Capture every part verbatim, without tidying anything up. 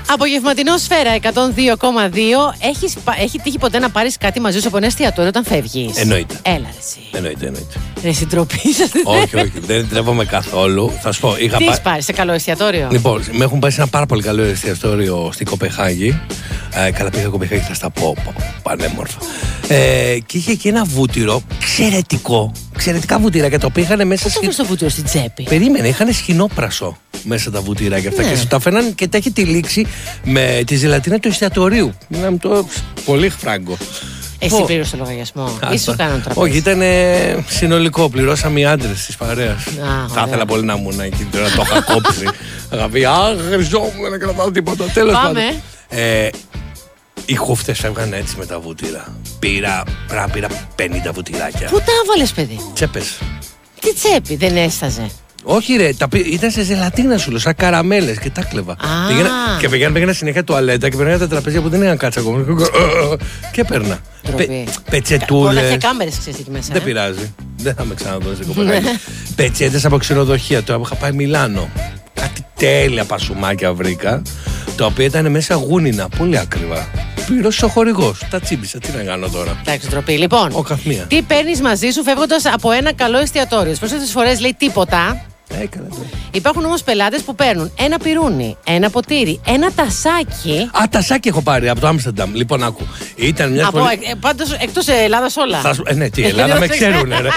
Απογευματινό Σφαίρα εκατόν δύο κόμμα δύο. Έχεις, έχει τύχει ποτέ να πάρεις κάτι μαζί σου από ένα εστιατόριο όταν φεύγεις? Εννοείται. Έλα, ρε εσύ. Εννοείται, εννοείται. Ρε συντροπή σας. Όχι, όχι, δεν τρέπομαι καθόλου. Θα σου πω. Είχα Τι πά... έχεις πάρει, σε καλό εστιατόριο? Λοιπόν, με έχουν πάει σε ένα πάρα πολύ καλό εστιατόριο στην Κοπεχάγη. Ε, καλά, πήγα Κοπεχάγη, θα στα πω. Πανέμορφα. Ε, και είχε και ένα βούτυρο εξαιρετικό. Εξαιρετικά βούτυρα, το πήγανε μέσα. Πώς έφερες το βούτυρο στην τσέπη? Περίμενε, είχαν σχοινόπρασο μέσα τα βούτυρα και αυτά. Ναι. Και σου τα φέρναν και τα έχει τυλίξει με τη ζελατίνα του εστιατορίου. Μιλάμε το πολύ φράγκο. Εσύ πλήρωσε το λογαριασμό ή σου κάναν τραπέζι? Όχι, ήταν ε, συνολικό. Πληρώσαμε οι άντρες της παρέας. Θα ήθελα πολύ να ήμουν εκεί, τώρα το είχα κόψει. Θα πει, αχ, χρειαζόμουν, δεν κρατάω τίποτα. Τέλος πάντων. Ε, οι χούφτες φεύγαν έτσι με τα βούτυρα. Πήρα, πήρα, πήρα πενήντα βουτυράκια. Πού τα έβαλες, παιδί? Τσέπες. Τι τσέπη, δεν έσταζε? Όχι ρε, τα πή... ήταν σε ζελατίνα σου, σαν καραμέλες και τα κλέβα. Πήγαινα... Και πήγαινα, πήγαινα συνέχεια τουαλέτα και πήγαινα τα τραπέζια που δεν είχαν κάτσει ακόμα. Και παίρνα. Πε... Πετσετούλες. Πολλά και κάμερες, ξέρεις, εκεί μέσα. Δεν ε? πειράζει. Δεν θα με ξαναδώ σε Κοπεχάγη. Πετσέτες από ξενοδοχεία. Τώρα που είχα πάει Μιλάνο. Κάτι τέλεια πασουμάκια βρήκα. Τα οποία ήταν μέσα γούνινα, πολύ ακριβά. Πλήρωσε ο χορηγός. Τα τσίμπησα. Τι να κάνω τώρα. Εντάξει, ντροπή. Λοιπόν, ο καθμία. Τι παίρνεις μαζί σου φεύγοντας από ένα καλό εστιατόριο? Τις περισσότερες φορές λέει τίποτα. Έκανα το. Υπάρχουν όμως πελάτες που παίρνουν ένα πυρούνι, ένα ποτήρι, ένα τασάκι. Α, τασάκι έχω πάρει από το Άμστερνταμ. Λοιπόν, άκου. Ήταν μια από, φορά. Ε, πάντως εκτός Ελλάδας όλα. Θα, ε, ναι, τι, Ελλάδα με ξέρουν, ρε.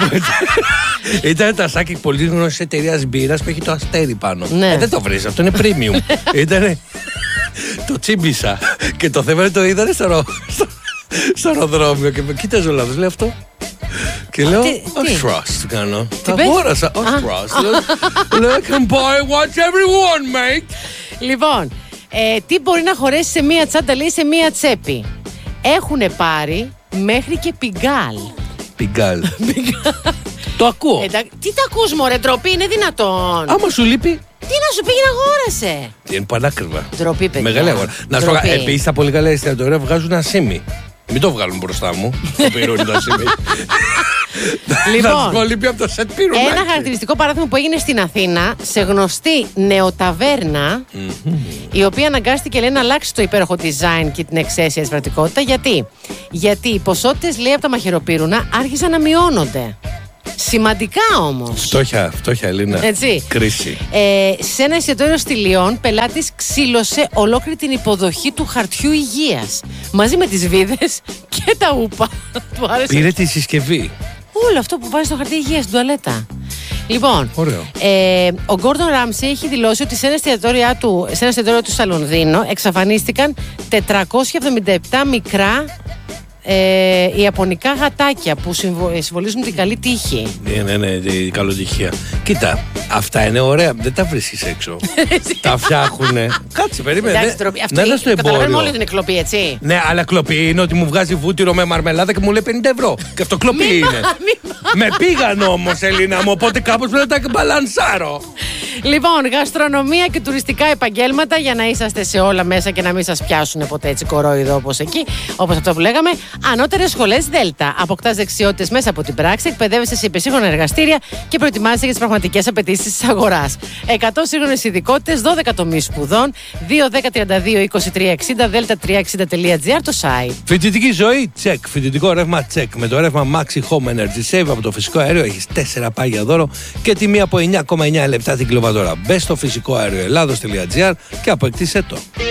Ήταν τασάκι πολύ γνωστή εταιρεία μπύρας που έχει το αστέρι πάνω. Ναι. Ε, δεν το βρεις, αυτό είναι premium. Ήτανε. Το τσίμπησα. Και το θέμα το είδανε στο, στο, στο αεροδρόμιο. Και με κοίταζε ο Λάδος, λέει αυτό. Και λέω, ως trust κάνω. Τα αγόρασα, ως trust. Λέω, I can buy what everyone, mate. Λοιπόν, ε, τι μπορεί να χωρέσει σε μία τσάντα, λέει, σε μία τσέπη? Έχουνε πάρει μέχρι και πιγκάλ. Πιγκάλ. Το ακούω. Ε, τι τα ακούς, μωρέ, ντροπή, είναι δυνατόν? Άμα σου λείπει. Τι να σου πήγε να αγόρασε? Είναι πανάκριβα. Ντροπή, παιδιά. Μεγάλη αγορά. Να σου πω, επίσης τα πολύ καλά εστιατόρια βγάζουν ασίμι. Μην το βγάλουν μπροστά μου. Το πυρούνι το ασίμι. Λοιπόν, από το σετ ένα χαρακτηριστικό παράδειγμα που έγινε στην Αθήνα, σε γνωστή νεοταβέρνα, mm-hmm. η οποία αναγκάστηκε, λέει, να αλλάξει το υπέροχο design και την εξαίσια της πραγματικότητα. Γιατί? Γιατί οι ποσότητες, λέει, από τα μαχαιροπύρουνα άρχισαν να μειώνονται. Σημαντικά όμως. Φτώχεια, φτώχεια, Ελίνα. Έτσι. Κρίση. Ε, σε ένα εστιατόριο στη Λιόν, πελάτης ξύλωσε ολόκληρη την υποδοχή του χαρτιού υγείας. Μαζί με τις βίδες και τα ούπα. Του άρεσε. Πήρε τη συσκευή. Όλο αυτό που βάζει στο χαρτί υγείας στην τουαλέτα. Λοιπόν, ε, ο Γκόρντον Ράμσεϊ έχει δηλώσει ότι σε ένα εστιατόριο του, σε ένα εστιατόριο του στο Λονδίνο εξαφανίστηκαν τετρακόσια εβδομήντα επτά μικρά Ε, ιαπωνικά γατάκια που συμβολίζουν την καλή τύχη. Ναι, ναι, ναι, την καλοτυχία. Κοίτα, αυτά είναι ωραία, δεν τα βρίσκεις έξω. Τα φτιάχουνε. Κάτσε, περίμενε. Εντάξει, τροπή. Αυτό είναι στο εμπόριο. Καταλαβαίνουμε όλοι ότι είναι κλοπή, έτσι. Ναι, αλλά κλοπή είναι ότι μου βγάζει βούτυρο με μαρμελάδα και μου λέει πενήντα ευρώ. Και αυτό κλοπή είναι. Με πήγαν όμως, Ελίνα μου, οπότε κάπως πρέπει να τα μπαλανσάρω. Λοιπόν, γαστρονομία και τουριστικά επαγγέλματα, για να είσαστε σε όλα μέσα και να μην σας πιάσουν ποτέ έτσι κορόιδο όπως εκεί, όπως αυτό που λέγαμε. Ανώτερες σχολές Δέλτα. Αποκτάς δεξιότητες μέσα από την πράξη, εκπαιδεύεσαι σε υπερσύγχρονα εργαστήρια και προετοιμάζεσαι για τις πραγματικές απαιτήσεις της αγοράς. εκατό σύγχρονες ειδικότητες, δώδεκα τομείς σπουδών, δύο δέκα τριάντα δύο είκοσι τρία εξήντα, δέλτα τριακόσια εξήντα τελεία τζι άρ το site. Φοιτητική ζωή, τσεκ. Φοιτητικό ρεύμα, τσεκ. Με το ρεύμα Maxi Home Energy Save από το φυσικό αέριο έχεις τέσσερα πάγια δώρο και τιμή από εννιά κόμμα εννιά λεπτά την κιλοβατόρα. Μπες στο φυσικό αέριο Ελλάδος τελεία τζι άρ και αποκτήσέ το.